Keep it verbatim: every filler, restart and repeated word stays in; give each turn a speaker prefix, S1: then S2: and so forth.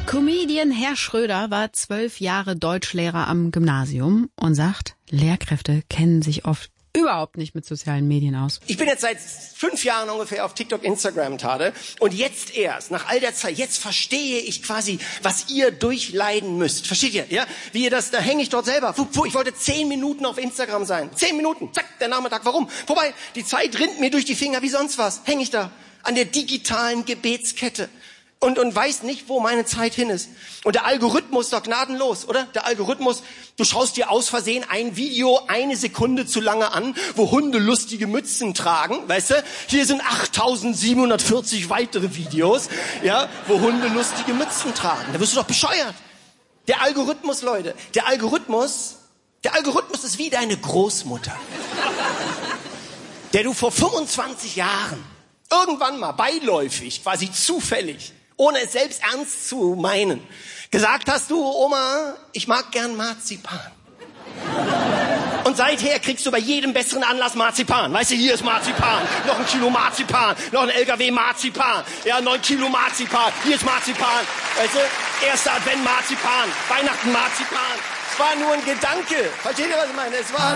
S1: Comedian Herr Schröder war zwölf Jahre Deutschlehrer am Gymnasium und sagt, Lehrkräfte kennen sich oft überhaupt nicht mit sozialen Medien aus.
S2: Ich bin jetzt seit fünf Jahren ungefähr auf TikTok, Instagram, Tade. Und jetzt erst, nach all der Zeit, jetzt verstehe ich quasi, was ihr durchleiden müsst. Versteht ihr? Ja? Wie ihr das, da hänge ich dort selber. Puh, puh, ich wollte zehn Minuten auf Instagram sein. Zehn Minuten. Zack, der Nachmittag. Warum? Wobei, die Zeit rinnt mir durch die Finger wie sonst was. Hänge ich da. An der digitalen Gebetskette. Und, und weiß nicht, wo meine Zeit hin ist. Und der Algorithmus doch gnadenlos, oder? Der Algorithmus, du schaust dir aus Versehen ein Video eine Sekunde zu lange an, wo Hunde lustige Mützen tragen, weißt du? Hier sind achttausendsiebenhundertvierzig weitere Videos, ja, wo Hunde lustige Mützen tragen. Da wirst du doch bescheuert. Der Algorithmus, Leute, der Algorithmus, der Algorithmus ist wie deine Großmutter, der du vor fünfundzwanzig Jahren irgendwann mal beiläufig, quasi zufällig, ohne es selbst ernst zu meinen, gesagt hast, du Oma, ich mag gern Marzipan. Und seither kriegst du bei jedem besseren Anlass Marzipan. Weißt du, hier ist Marzipan, noch ein Kilo Marzipan, noch ein L K W Marzipan, ja, neun Kilo Marzipan, hier ist Marzipan, weißt du, erster Advent Marzipan, Weihnachten Marzipan. Es war nur ein Gedanke. Versteht ihr, was ich meine? Es war